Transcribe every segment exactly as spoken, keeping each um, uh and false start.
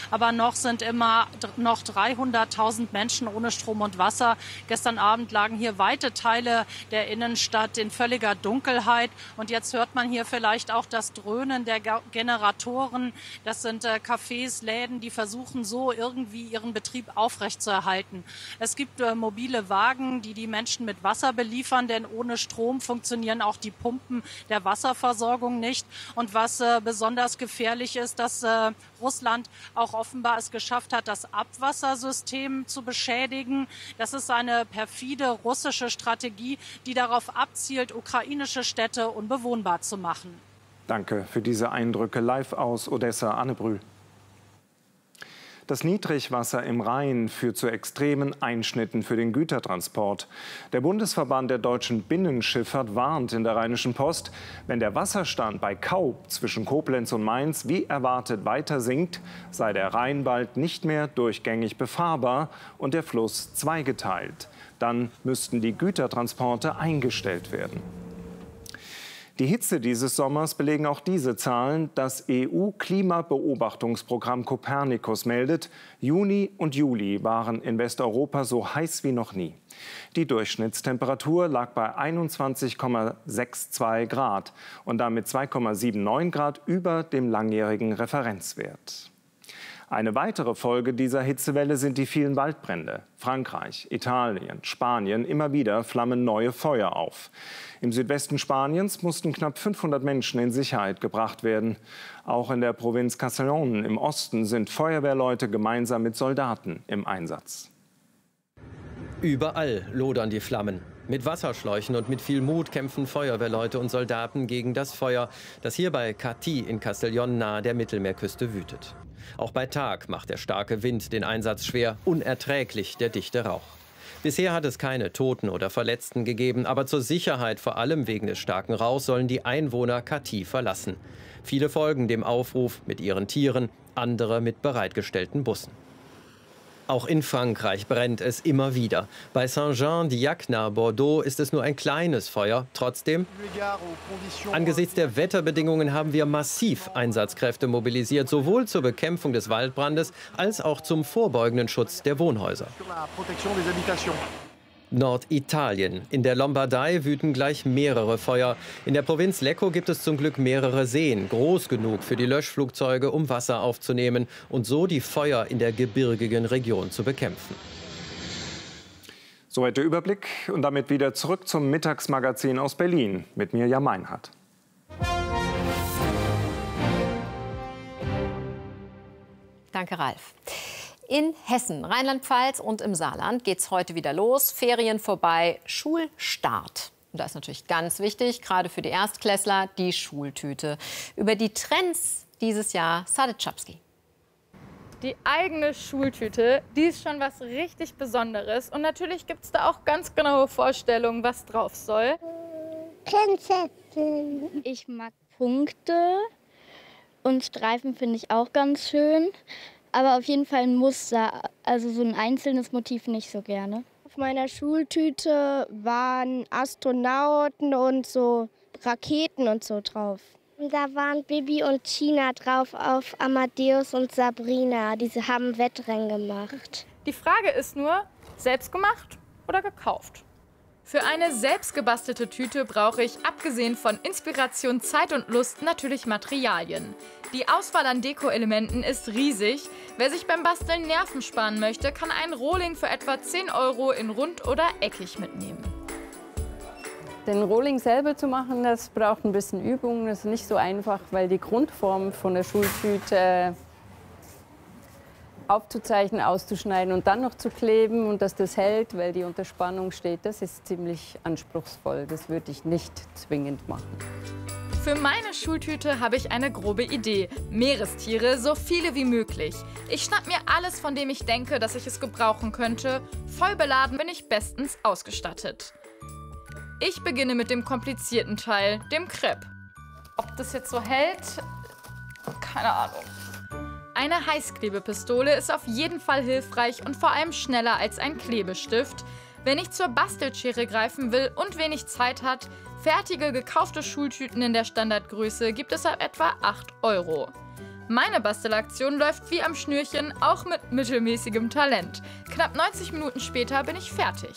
Aber noch sind immer noch dreihunderttausend Menschen ohne Strom und Wasser. Gestern Abend lagen hier weite Teile der Innenstadt in völliger Dunkelheit. Und jetzt hört man hier vielleicht auch das Dröhnen der Generatoren. Das sind äh, Cafés, Läden, die versuchen so irgendwie ihren Betrieb aufrechtzuerhalten. Es gibt äh, mobile Wagen, die die Menschen mit Wasser beliefern, denn ohne Strom funktionieren auch die Pumpen der Wasserversorgung nicht. Und was äh, besonders gefährlich ist, dass äh, Russland auch offenbar es geschafft hat, das Abwassersystem zu beschädigen. Das ist eine perfide russische Strategie, die darauf abzielt, ukrainische Städte unbewohnbar zu machen. Danke für diese Eindrücke live aus Odessa, Anne Brühl. Das Niedrigwasser im Rhein führt zu extremen Einschnitten für den Gütertransport. Der Bundesverband der deutschen Binnenschifffahrt warnt in der Rheinischen Post, wenn der Wasserstand bei Kaub zwischen Koblenz und Mainz wie erwartet weiter sinkt, sei der Rhein bald nicht mehr durchgängig befahrbar und der Fluss zweigeteilt. Dann müssten die Gütertransporte eingestellt werden. Die Hitze dieses Sommers belegen auch diese Zahlen. Das E U-Klimabeobachtungsprogramm Copernicus meldet, Juni und Juli waren in Westeuropa so heiß wie noch nie. Die Durchschnittstemperatur lag bei einundzwanzig Komma zweiundsechzig Grad und damit zwei Komma neunundsiebzig Grad über dem langjährigen Referenzwert. Eine weitere Folge dieser Hitzewelle sind die vielen Waldbrände. Frankreich, Italien, Spanien, immer wieder flammen neue Feuer auf. Im Südwesten Spaniens mussten knapp fünfhundert Menschen in Sicherheit gebracht werden. Auch in der Provinz Castellón im Osten sind Feuerwehrleute gemeinsam mit Soldaten im Einsatz. Überall lodern die Flammen. Mit Wasserschläuchen und mit viel Mut kämpfen Feuerwehrleute und Soldaten gegen das Feuer, das hier bei Catí in Castellón nahe der Mittelmeerküste wütet. Auch bei Tag macht der starke Wind den Einsatz schwer, unerträglich der dichte Rauch. Bisher hat es keine Toten oder Verletzten gegeben, aber zur Sicherheit, vor allem wegen des starken Rauchs, sollen die Einwohner Catí verlassen. Viele folgen dem Aufruf mit ihren Tieren, andere mit bereitgestellten Bussen. Auch in Frankreich brennt es immer wieder. Bei Saint-Jean-d'Yac nahe Bordeaux ist es nur ein kleines Feuer. Trotzdem, angesichts der Wetterbedingungen haben wir massiv Einsatzkräfte mobilisiert, sowohl zur Bekämpfung des Waldbrandes als auch zum vorbeugenden Schutz der Wohnhäuser. Norditalien. In der Lombardei wüten gleich mehrere Feuer. In der Provinz Lecco gibt es zum Glück mehrere Seen, groß genug für die Löschflugzeuge, um Wasser aufzunehmen und so die Feuer in der gebirgigen Region zu bekämpfen. Soweit der Überblick und damit wieder zurück zum Mittagsmagazin aus Berlin mit Mirjam Meinhardt. Danke, Ralf. In Hessen, Rheinland-Pfalz und im Saarland geht es heute wieder los. Ferien vorbei, Schulstart. Und da ist natürlich ganz wichtig, gerade für die Erstklässler, die Schultüte. Über die Trends dieses Jahr, Sadek Czapski. Die eigene Schultüte, die ist schon was richtig Besonderes. Und natürlich gibt es da auch ganz genaue Vorstellungen, was drauf soll. Pinzetten. Ich mag Punkte und Streifen finde ich auch ganz schön. Aber auf jeden Fall ein Muster, also so ein einzelnes Motiv nicht so gerne. Auf meiner Schultüte waren Astronauten und so Raketen und so drauf. Und da waren Bibi und Tina drauf auf Amadeus und Sabrina. Diese haben Wettrennen gemacht. Die Frage ist nur, selbst gemacht oder gekauft? Für eine selbstgebastelte Tüte brauche ich, abgesehen von Inspiration, Zeit und Lust, natürlich Materialien. Die Auswahl an Deko-Elementen ist riesig. Wer sich beim Basteln Nerven sparen möchte, kann einen Rohling für etwa zehn Euro in rund oder eckig mitnehmen. Den Rohling selber zu machen, das braucht ein bisschen Übung. Das ist nicht so einfach, weil die Grundform von der Schultüte aufzuzeichnen, auszuschneiden und dann noch zu kleben und dass das hält, weil die unter Spannung steht, das ist ziemlich anspruchsvoll. Das würde ich nicht zwingend machen. Für meine Schultüte habe ich eine grobe Idee. Meerestiere, so viele wie möglich. Ich schnapp mir alles, von dem ich denke, dass ich es gebrauchen könnte. Voll beladen bin ich bestens ausgestattet. Ich beginne mit dem komplizierten Teil, dem Crepe. Ob das jetzt so hält? Keine Ahnung. Eine Heißklebepistole ist auf jeden Fall hilfreich und vor allem schneller als ein Klebestift. Wer nicht zur Bastelschere greifen will und wenig Zeit hat, fertige gekaufte Schultüten in der Standardgröße gibt es ab etwa acht Euro. Meine Bastelaktion läuft wie am Schnürchen, auch mit mittelmäßigem Talent. Knapp neunzig Minuten später bin ich fertig.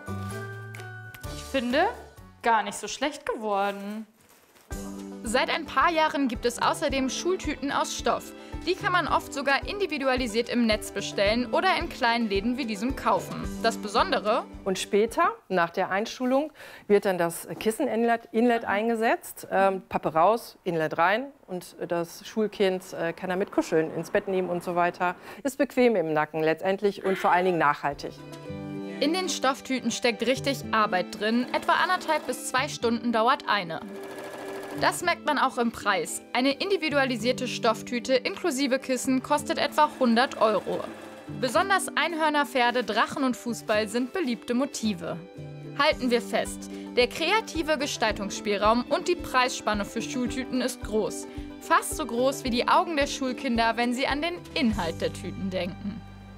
Ich finde, gar nicht so schlecht geworden. Seit ein paar Jahren gibt es außerdem Schultüten aus Stoff. Die kann man oft sogar individualisiert im Netz bestellen oder in kleinen Läden wie diesem kaufen. Das Besondere: Und später, nach der Einschulung, wird dann das Kissen-Inlet Inlet eingesetzt. Ähm, Pappe raus, Inlet rein und das Schulkind äh, kann damit kuscheln, ins Bett nehmen und so weiter. Ist bequem im Nacken letztendlich und vor allen Dingen nachhaltig. In den Stofftüten steckt richtig Arbeit drin. Etwa anderthalb bis zwei Stunden dauert eine. Das merkt man auch im Preis. Eine individualisierte Stofftüte inklusive Kissen kostet etwa hundert Euro. Besonders Einhörner, Pferde, Drachen und Fußball sind beliebte Motive. Halten wir fest, der kreative Gestaltungsspielraum und die Preisspanne für Schultüten ist groß. Fast so groß wie die Augen der Schulkinder, wenn sie an den Inhalt der Tüten denken.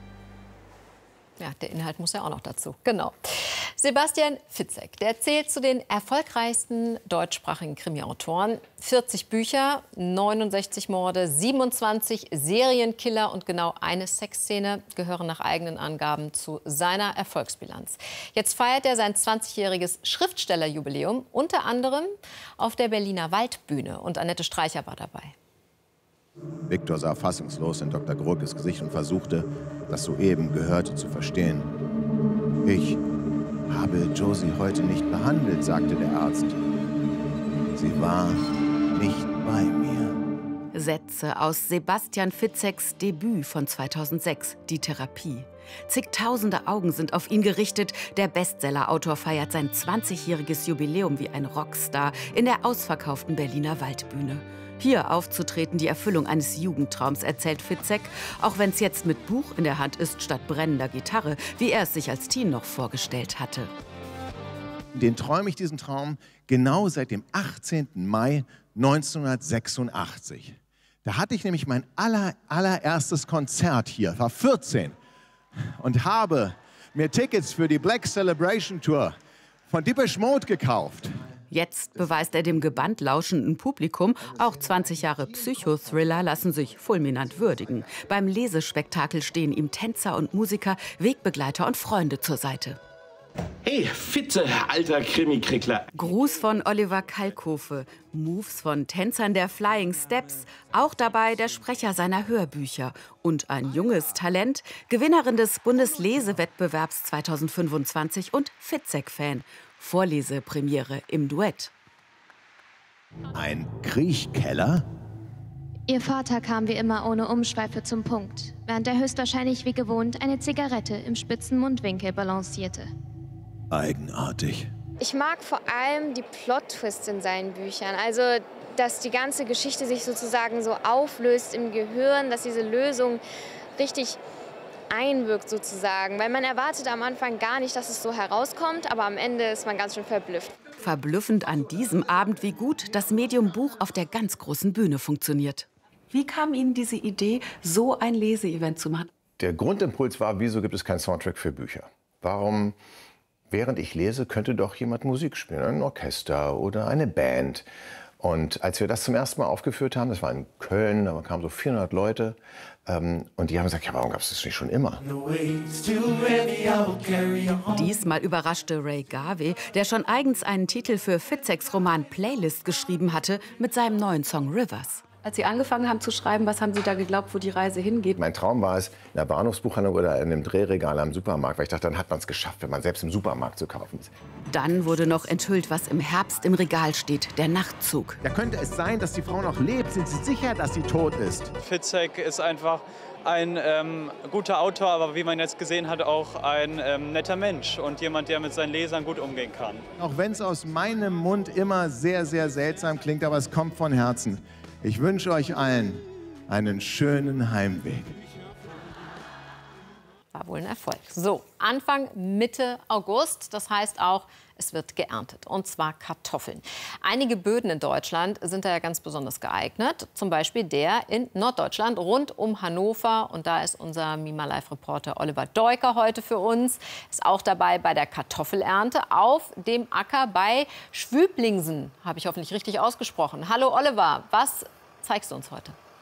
Ja, der Inhalt muss ja auch noch dazu. Genau. Sebastian Fitzek, der zählt zu den erfolgreichsten deutschsprachigen Krimi-Autoren. vierzig Bücher, neunundsechzig Morde, siebenundzwanzig Serienkiller und genau eine Sexszene gehören nach eigenen Angaben zu seiner Erfolgsbilanz. Jetzt feiert er sein zwanzigjähriges Schriftstellerjubiläum, unter anderem auf der Berliner Waldbühne. Und Annette Streicher war dabei. Viktor sah fassungslos in Doktor Grurkes Gesicht und versuchte, das soeben Gehörte zu verstehen. Ich habe Josie heute nicht behandelt, sagte der Arzt. Sie war nicht bei mir. Sätze aus Sebastian Fitzeks Debüt von zweitausendsechs, Die Therapie. Zigtausende Augen sind auf ihn gerichtet. Der Bestsellerautor feiert sein zwanzigjähriges Jubiläum wie ein Rockstar in der ausverkauften Berliner Waldbühne. Hier aufzutreten, die Erfüllung eines Jugendtraums, erzählt Fitzek, auch wenn es jetzt mit Buch in der Hand ist statt brennender Gitarre, wie er es sich als Teen noch vorgestellt hatte. Den träume ich, diesen Traum, genau seit dem achtzehnten Mai neunzehnhundertsechsundachtzig. Da hatte ich nämlich mein aller, allererstes Konzert hier, war vierzehn, und habe mir Tickets für die Black Celebration Tour von Depeche Mode gekauft. Jetzt beweist er dem gebannt lauschenden Publikum, auch zwanzig Jahre Psychothriller lassen sich fulminant würdigen. Beim Lesespektakel stehen ihm Tänzer und Musiker, Wegbegleiter und Freunde zur Seite. Hey, Fitze, alter Krimi-Krickler. Gruß von Oliver Kalkofe, Moves von Tänzern der Flying Steps, auch dabei der Sprecher seiner Hörbücher und ein junges Talent, Gewinnerin des Bundeslesewettbewerbs zweitausendfünfundzwanzig und Fitzek-Fan. Vorlesepremiere im Duett. Ein Kriechkeller? Ihr Vater kam wie immer ohne Umschweife zum Punkt, während er höchstwahrscheinlich wie gewohnt eine Zigarette im spitzen Mundwinkel balancierte. Eigenartig. Ich mag vor allem die Plot-Twists in seinen Büchern. Also, dass die ganze Geschichte sich sozusagen so auflöst im Gehirn, dass diese Lösung richtig einwirkt sozusagen. Weil man erwartet am Anfang gar nicht, dass es so herauskommt, aber am Ende ist man ganz schön verblüfft. Verblüffend an diesem Abend, wie gut das Medium Buch auf der ganz großen Bühne funktioniert. Wie kam Ihnen diese Idee, so ein Leseevent zu machen? Der Grundimpuls war, wieso gibt es keinen Soundtrack für Bücher? Warum, während ich lese, könnte doch jemand Musik spielen, ein Orchester oder eine Band? Und als wir das zum ersten Mal aufgeführt haben, das war in Köln, da kamen so vierhundert Leute, ähm, und die haben gesagt, ja, warum gab es das nicht schon immer? Diesmal überraschte Ray Garvey, der schon eigens einen Titel für Fitzeks Roman Playlist geschrieben hatte, mit seinem neuen Song Rivers. Als Sie angefangen haben zu schreiben, was haben Sie da geglaubt, wo die Reise hingeht? Mein Traum war es, in der Bahnhofsbuchhandlung oder in einem Drehregal am Supermarkt, weil ich dachte, dann hat man es geschafft, wenn man selbst im Supermarkt zu kaufen ist. Dann wurde noch enthüllt, was im Herbst im Regal steht, der Nachtzug. Ja, könnte es sein, dass die Frau noch lebt? Sind Sie sicher, dass sie tot ist? Fitzek ist einfach ein ähm, guter Autor, aber wie man jetzt gesehen hat, auch ein ähm, netter Mensch und jemand, der mit seinen Lesern gut umgehen kann. Auch wenn es aus meinem Mund immer sehr, sehr seltsam klingt, aber es kommt von Herzen. Ich wünsche euch allen einen schönen Heimweg. War wohl ein Erfolg. So, Anfang, Mitte August, das heißt auch, es wird geerntet, und zwar Kartoffeln. Einige Böden in Deutschland sind da ja ganz besonders geeignet, zum Beispiel der in Norddeutschland rund um Hannover. Und da ist unser Mima-Live-Reporter Oliver Deuker heute für uns. Ist auch dabei bei der Kartoffelernte auf dem Acker bei Schwüblingsen. Habe ich hoffentlich richtig ausgesprochen. Hallo Oliver, was zeigst du uns heute?